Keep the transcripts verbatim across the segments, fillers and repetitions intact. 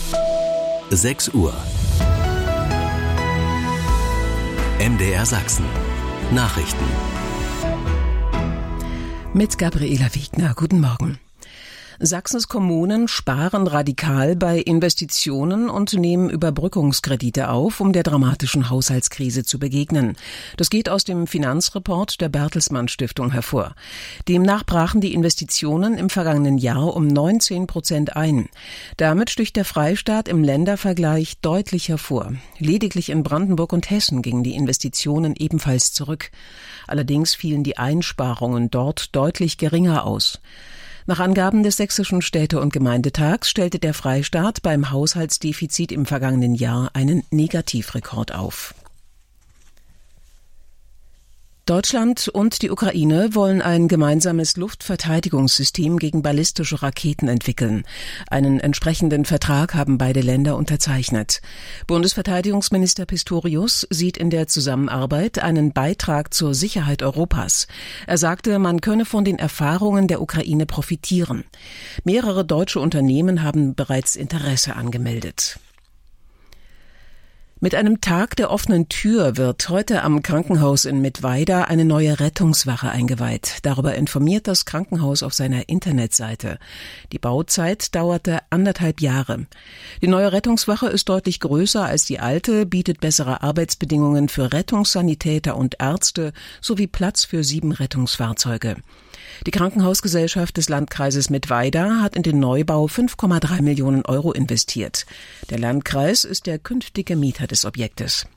sechs Uhr. M D R Sachsen. Nachrichten. Mit Gabriela Wegner. Guten Morgen. Sachsens Kommunen sparen radikal bei Investitionen und nehmen Überbrückungskredite auf, um der dramatischen Haushaltskrise zu begegnen. Das geht aus dem Finanzreport der Bertelsmann Stiftung hervor. Demnach brachen die Investitionen im vergangenen Jahr um neunzehn Prozent ein. Damit sticht der Freistaat im Ländervergleich deutlich hervor. Lediglich in Brandenburg und Hessen gingen die Investitionen ebenfalls zurück. Allerdings fielen die Einsparungen dort deutlich geringer aus. Nach Angaben des Sächsischen Städte- und Gemeindetags stellte der Freistaat beim Haushaltsdefizit im vergangenen Jahr einen Negativrekord auf. Deutschland und die Ukraine wollen ein gemeinsames Luftverteidigungssystem gegen ballistische Raketen entwickeln. Einen entsprechenden Vertrag haben beide Länder unterzeichnet. Bundesverteidigungsminister Pistorius sieht in der Zusammenarbeit einen Beitrag zur Sicherheit Europas. Er sagte, man könne von den Erfahrungen der Ukraine profitieren. Mehrere deutsche Unternehmen haben bereits Interesse angemeldet. Mit einem Tag der offenen Tür wird heute am Krankenhaus in Mittweida eine neue Rettungswache eingeweiht. Darüber informiert das Krankenhaus auf seiner Internetseite. Die Bauzeit dauerte anderthalb Jahre. Die neue Rettungswache ist deutlich größer als die alte, bietet bessere Arbeitsbedingungen für Rettungssanitäter und Ärzte sowie Platz für sieben Rettungsfahrzeuge. Die Krankenhausgesellschaft des Landkreises Mittweida hat in den Neubau fünf Komma drei Millionen Euro investiert. Der Landkreis ist der künftige Mieter des Objektes.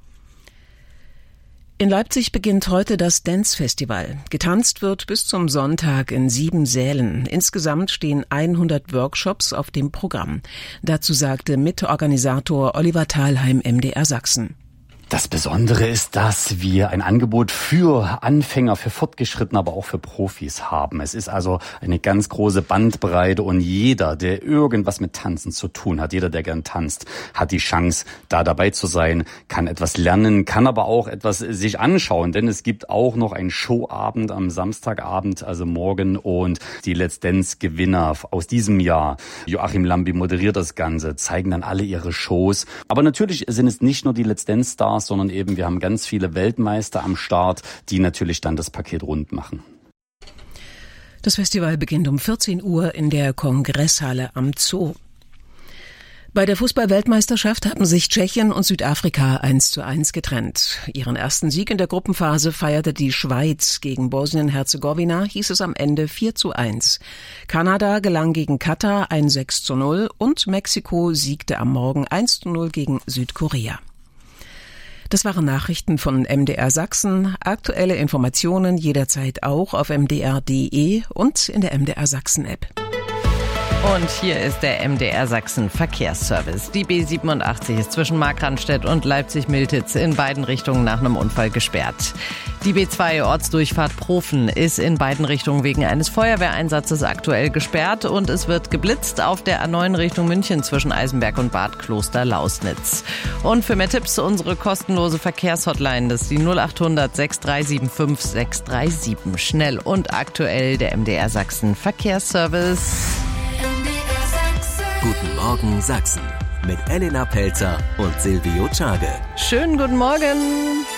In Leipzig beginnt heute das Dance-Festival. Getanzt wird bis zum Sonntag in sieben Sälen. Insgesamt stehen hundert Workshops auf dem Programm. Dazu sagte Mitorganisator Oliver Thalheim M D R Sachsen. Das Besondere ist, dass wir ein Angebot für Anfänger, für Fortgeschrittene, aber auch für Profis haben. Es ist also eine ganz große Bandbreite und jeder, der irgendwas mit Tanzen zu tun hat, jeder, der gern tanzt, hat die Chance, da dabei zu sein, kann etwas lernen, kann aber auch etwas sich anschauen, denn es gibt auch noch einen Showabend am Samstagabend, also morgen, und die Let's Dance-Gewinner aus diesem Jahr, Joachim Lambi moderiert das Ganze, zeigen dann alle ihre Shows. Aber natürlich sind es nicht nur die Let's Dance-Stars, sondern eben wir haben ganz viele Weltmeister am Start, die natürlich dann das Paket rund machen. Das Festival beginnt um vierzehn Uhr in der Kongresshalle am Zoo. Bei der Fußball-Weltmeisterschaft haben sich Tschechien und Südafrika eins zu eins getrennt. Ihren ersten Sieg in der Gruppenphase feierte die Schweiz. Gegen Bosnien-Herzegowina hieß es am Ende vier zu eins. Kanada gelang gegen Katar ein sechs zu null und Mexiko siegte am Morgen eins zu null gegen Südkorea. Das waren Nachrichten von M D R Sachsen. Aktuelle Informationen jederzeit auch auf m d r punkt d e und in der M D R Sachsen App. Und hier ist der M D R Sachsen Verkehrsservice. Die B siebenundachtzig ist zwischen Markranstädt und Leipzig-Miltitz in beiden Richtungen nach einem Unfall gesperrt. Die B zwei Ortsdurchfahrt Profen ist in beiden Richtungen wegen eines Feuerwehreinsatzes aktuell gesperrt und es wird geblitzt auf der A neun Richtung München zwischen Eisenberg und Bad Kloster-Lausnitz. Und für mehr Tipps unsere kostenlose Verkehrshotline, das ist die null acht hundert sechs drei sieben fünf sechs drei sieben. Schnell und aktuell der M D R Sachsen Verkehrsservice. Guten Morgen Sachsen mit Elena Pelzer und Silvio Czage. Schönen guten Morgen.